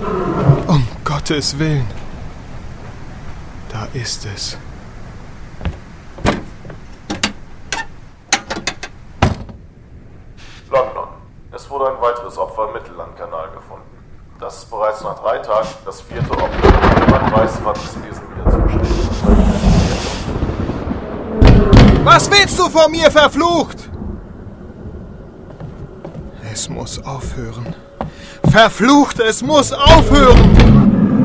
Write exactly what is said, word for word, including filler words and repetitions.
Um Gottes Willen. Da ist es. London. Es wurde ein weiteres Opfer im Mittellandkanal gefunden. Das ist bereits nach drei Tagen das vierte Opfer. Niemand weiß, wann es Wesen wieder zusteht. Was willst du von mir, verflucht? Es muss aufhören. Verflucht, es muss aufhören!